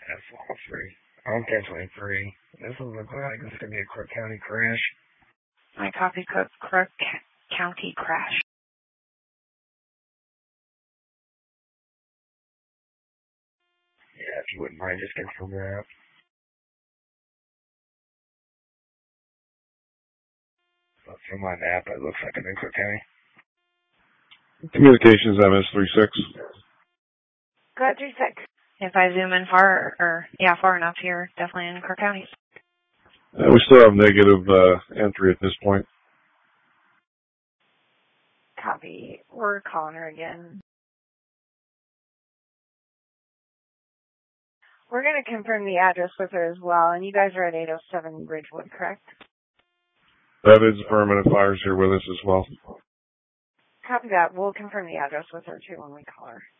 That's all free. I'm definitely free. This will look like it's going to be a Crook County crash. I copy Crook County crash. Yeah, if you wouldn't mind just confirm that. But from my map, it looks like I'm in Crook County. Communications MS36. Go ahead, 36. If I zoom in far enough here, definitely in Crook County. We still have negative entry at this point. Copy. We're calling her again. We're going to confirm the address with her as well, and you guys are at 807 Bridgewood, correct? That is affirmative. Fire's here with us as well. Copy that. We'll confirm the address with her, too, when we call her.